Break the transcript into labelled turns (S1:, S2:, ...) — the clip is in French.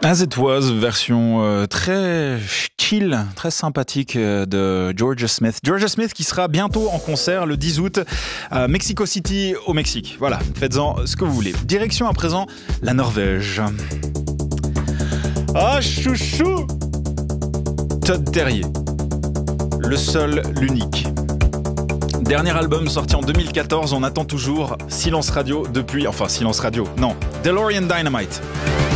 S1: As It Was, version très chill, très sympathique de Georgia Smith. Georgia Smith qui sera bientôt en concert le 10 août à Mexico City au Mexique. Voilà, faites-en ce que vous voulez. Direction à présent la Norvège. Ah chouchou, Todd Terje, le seul, l'unique. Dernier album sorti en 2014, on attend toujours Silence Radio depuis... Enfin, Silence Radio, non, DeLorean Dynamite.